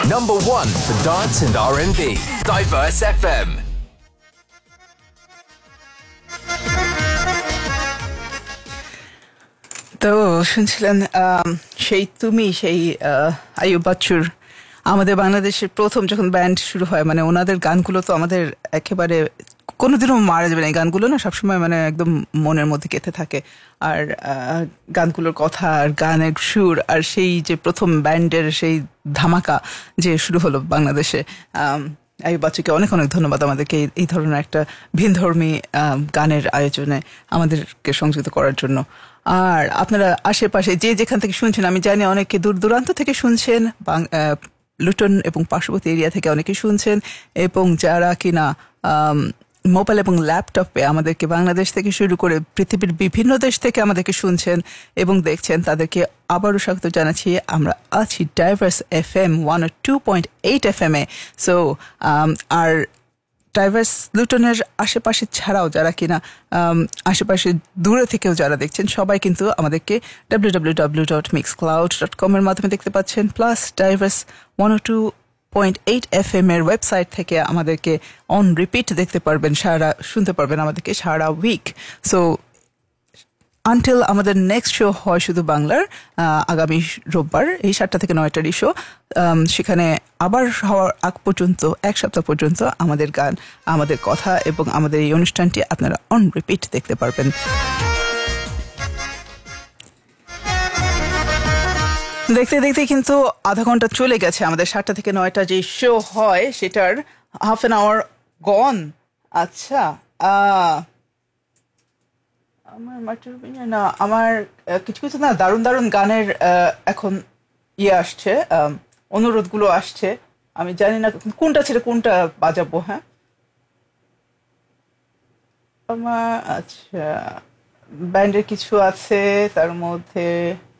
Number one for dance and R&B. Diverse FM. তো শুনছিলেন সেই আইয়ুব বাচ্চুর আমাদের বাংলাদেশের প্রথম যখন ব্যান্ড শুরু হয়, মানে ওনাদের গানগুলো তো আমাদের একেবারে কোনোদিনও মারা যাবে না। এই গানগুলো না সবসময় মানে একদম মনের মধ্যে গেঁথে থাকে। আর গানগুলোর কথা আর গানের সুর আর সেই যে প্রথম ব্যান্ডের সেই ধামাকা যে শুরু হলো বাংলাদেশে, আইয়ুব বাচ্চুকে অনেক অনেক ধন্যবাদ আমাদেরকে এই ধরনের একটা ভিনধর্মী গানের আয়োজনে আমাদেরকে সংযুক্ত করার জন্য। আর আপনারা আশেপাশে যে যেখান থেকে শুনছেন, আমি জানি অনেকে দূর দূরান্ত থেকে শুনছেন, লুটন এবং পার্শ্ববর্তী এরিয়া থেকে অনেকে শুনছেন, এবং যারা কিনা মোবাইল এবং ল্যাপটপে আমাদেরকে বাংলাদেশ থেকে শুরু করে পৃথিবীর বিভিন্ন দেশ থেকে আমাদেরকে শুনছেন এবং দেখছেন, তাদেরকে আবারও স্বাগত জানাচ্ছি। আমরা আছি ডাইভার্স FM 102.8 FM এ। সো আর ডাইভার্স লুটনের আশেপাশে ছাড়াও যারা কিনা আশেপাশে দূরে থেকেও যারা দেখছেন, সবাই কিন্তু আমাদেরকে www.mixcloud.com এর মাধ্যমে দেখতে পাচ্ছেন, প্লাস ডাইভার্স 102.8 FM এর ওয়েবসাইট থেকে আমাদেরকে অন রিপিট দেখতে পারবেন, শুনতে পারবেন আমাদেরকে সারা উইক। সো আনটিল আমাদের নেক্সট শো হয় শুধু বাংলার, আগামী রোববার এই 7টা থেকে 9টার শো, সেখানে আবার হওয়ার আগ পর্যন্ত এক সপ্তাহ পর্যন্ত আমাদের গান, আমাদের কথা এবং আমাদের এই অনুষ্ঠানটি আপনারা অন রিপিট দেখতে পারবেন। দেখতে দেখতে কিন্তু আধা ঘন্টা চলে গেছে। আমাদের 7টা থেকে 9টা যে শো হয় সেটার হাফ অ্যান আওয়ার গন। আচ্ছা, আমার কিছু কিছু না দারুণ দারুণ গানের এখন আসছে, অনুরোধগুলো আসছে। আমি জানি না কোনটা ছেড়ে কোনটা বাজাবো। হ্যাঁ, আমার আচ্ছা ব্যান্ডের কিছু আছে, তার মধ্যে